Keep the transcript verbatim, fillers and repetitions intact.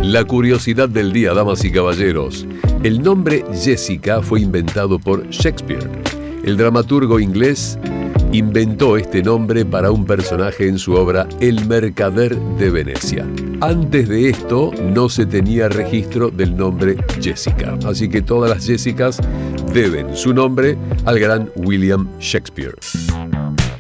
La curiosidad del día, damas y caballeros. El nombre Jessica fue inventado por Shakespeare. El dramaturgo inglés inventó este nombre para un personaje en su obra El Mercader de Venecia. Antes de esto no se tenía registro del nombre Jessica, así que todas las Jessicas deben su nombre al gran William Shakespeare.